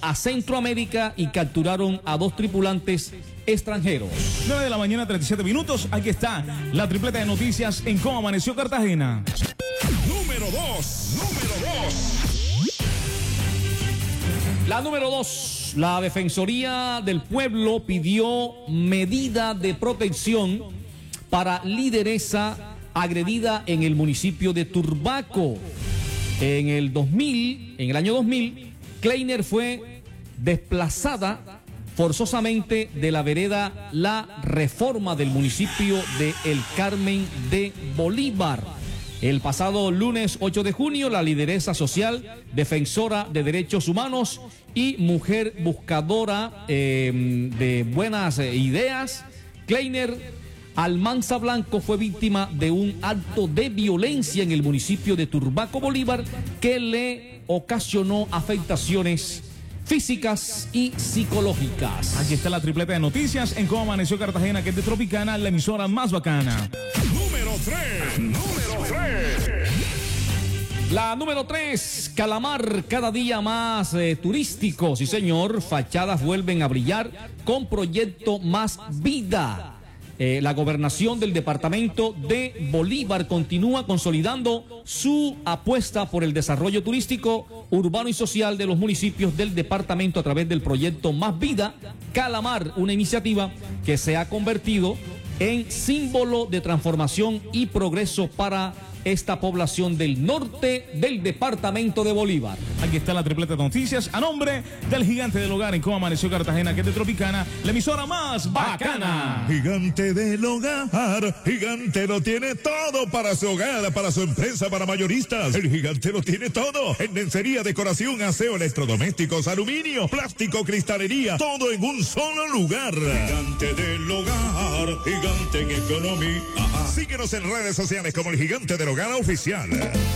a Centroamérica y capturaron a 2 tripulantes extranjeros. 9 de la mañana, 37 minutos. Aquí está la tripleta de noticias en cómo amaneció Cartagena. Número 2. La número 2, la Defensoría del Pueblo pidió medida de protección para lideresa agredida en el municipio de Turbaco. En el año 2000, Kleiner fue desplazada forzosamente de la vereda La Reforma del municipio de El Carmen de Bolívar. El pasado lunes 8 de junio, la lideresa social, defensora de derechos humanos y mujer buscadora de buenas ideas, Kleiner Almanza Blanco, fue víctima de un acto de violencia en el municipio de Turbaco, Bolívar, que le ocasionó afectaciones físicas y psicológicas. Aquí está la tripleta de noticias en cómo amaneció Cartagena, que es de Tropicana, la emisora más bacana. Número 3. La número 3, Calamar, cada día más turístico. Sí, señor, fachadas vuelven a brillar con proyecto Más Vida. La gobernación del departamento de Bolívar continúa consolidando su apuesta por el desarrollo turístico, urbano y social de los municipios del departamento a través del proyecto Más Vida Calamar, una iniciativa que se ha convertido en símbolo de transformación y progreso para esta población del norte del departamento de Bolívar. Aquí está la tripleta de noticias a nombre del gigante del hogar en cómo amaneció Cartagena, que es de Tropicana, la emisora más bacana. Gigante del hogar, Gigante lo tiene todo para su hogar, para su empresa, para mayoristas. El Gigante lo tiene todo en lencería, decoración, aseo, electrodomésticos, aluminio, plástico, cristalería, todo en un solo lugar. Gigante del hogar, Gigante en economía. Síguenos en redes sociales como el Gigante del Hogar Oficial.